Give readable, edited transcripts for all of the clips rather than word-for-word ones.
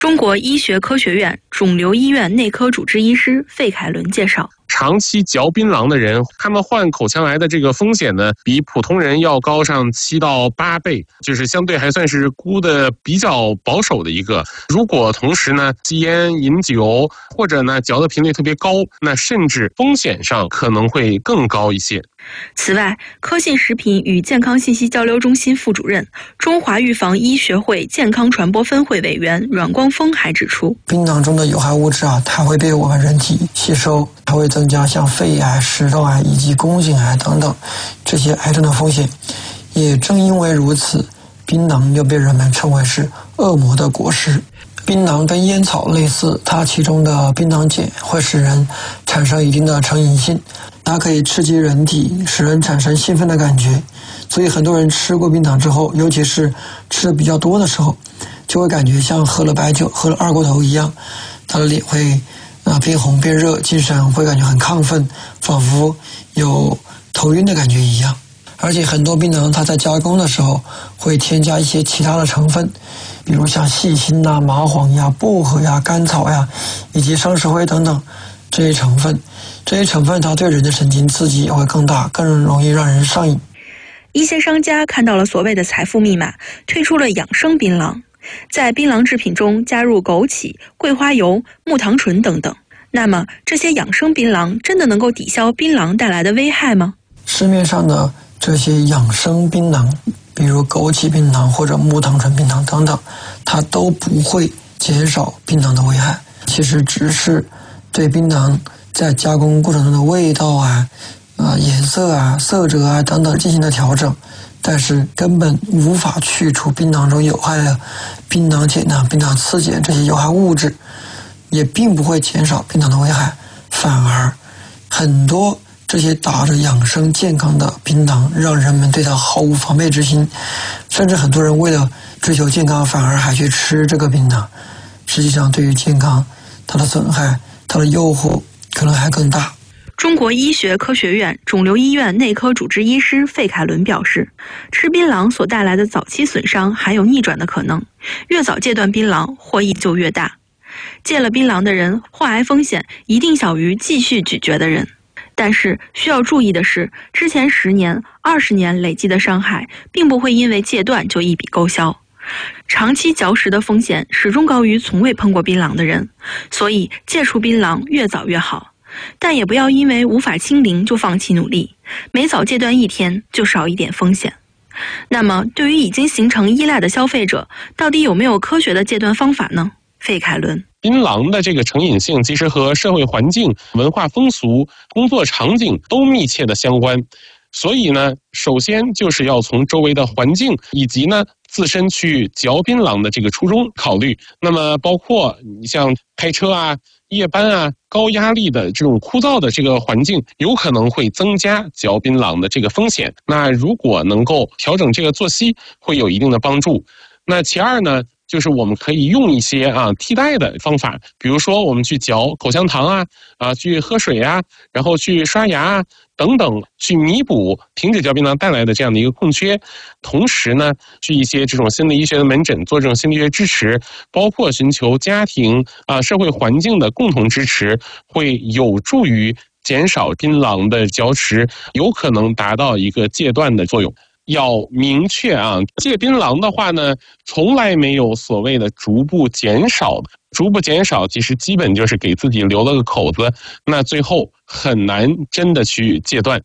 中国医学科学院肿瘤医院内科主治医师费凯伦介绍， 长期嚼槟榔的人，他们患口腔癌的这个风险呢，比普通人要高上7到8倍，就是相对还算是估的比较保守的一个。如果同时呢吸烟、饮酒，或者呢嚼的频率特别高，那甚至风险上可能会更高一些。 此外，科信食品与健康信息交流中心副主任、中华预防医学会健康传播分会委员阮光峰还指出， 槟榔中的有害物质它会被我们人体吸收，它会增加像肺癌、食道癌以及宫颈癌等等这些癌症的风险。也正因为如此，槟榔又被人们称为是恶魔的果实。槟榔跟烟草类似，它其中的槟榔碱会使人产生一定的成瘾性，它可以刺激人体，使人产生兴奋的感觉。所以很多人吃过槟榔之后，尤其是吃的比较多的时候，就会感觉像喝了白酒、喝了二锅头一样，他的脸会变红变热，精神会感觉很亢奋，仿佛有头晕的感觉一样。而且很多槟榔它在加工的时候会添加一些其他的成分，比如像细辛啊、麻黄呀、薄荷呀、甘草呀，以及生石灰等等这些成分。这些成分它对人的神经刺激也会更大，更容易让人上瘾。 一些商家看到了所谓的财富密码，推出了养生槟榔，在槟榔制品中加入枸杞、桂花油、木糖醇等等。那么这些养生槟榔真的能够抵消槟榔带来的危害吗？ 市面上的这些养生槟榔，比如枸杞槟榔或者木糖醇槟榔等等，它都不会减少槟榔的危害，其实只是对槟榔在加工过程中的味道颜色色泽等等进行了调整，但是根本无法去除槟榔中有害的槟榔碱、槟榔次碱这些有害物质，也并不会减少槟榔的危害，反而很多这些打着养生健康的槟榔，让人们对它毫无防备之心，甚至很多人为了追求健康，反而还去吃这个槟榔。实际上，对于健康，它的损害、它的诱惑可能还更大。 中国医学科学院肿瘤医院内科主治医师费凯伦表示，吃槟榔所带来的早期损伤还有逆转的可能，越早戒断槟榔，获益就越大。戒了槟榔的人，患癌风险一定小于继续咀嚼的人。但是需要注意的是，之前10年、20年累积的伤害，并不会因为戒断就一笔勾销。长期嚼食的风险始终高于从未碰过槟榔的人，所以戒除槟榔越早越好。但也不要因为无法清零就放弃努力，每早戒断1天就少一点风险。那么对于已经形成依赖的消费者，到底有没有科学的戒断方法呢？费凯伦， 槟榔的这个成瘾性其实和社会环境、文化风俗、工作场景都密切的相关。所以呢，首先就是要从周围的环境以及呢自身去嚼槟榔的这个初衷考虑。那么包括你像开车夜班高压力的这种枯燥的这个环境，有可能会增加嚼槟榔的这个风险。那如果能够调整这个作息，会有一定的帮助。那其二呢，就是我们可以用一些替代的方法，比如说我们去嚼口香糖去喝水然后去刷牙等等，去弥补停止嚼槟榔带来的这样的一个空缺。同时呢，去一些这种心理医学的门诊做这种心理学支持，包括寻求家庭社会环境的共同支持，会有助于减少槟榔的嚼食，有可能达到一个戒断的作用。要明确戒槟榔的话呢，从来没有所谓的逐步减少，逐步减少其实基本就是给自己留了个口子，那最后很难真的去戒断。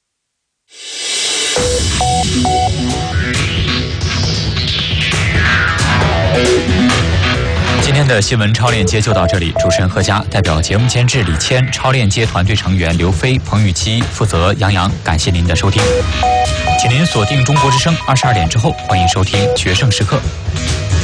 今天的新闻超链接就到这里，主持人贺佳，代表节目监制李谦，超链接团队成员刘飞、彭雨琪，负责杨洋，感谢您的收听。请您锁定中国之声，22点之后，欢迎收听《决胜时刻》。